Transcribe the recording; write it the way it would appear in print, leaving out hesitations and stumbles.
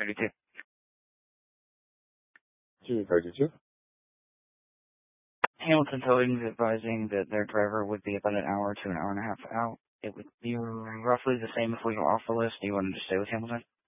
32. 232. Hamilton Towing is advising that their driver would be about an hour to an hour and a half out. It would be roughly the same if we go off the list. Do you want to just stay with Hamilton?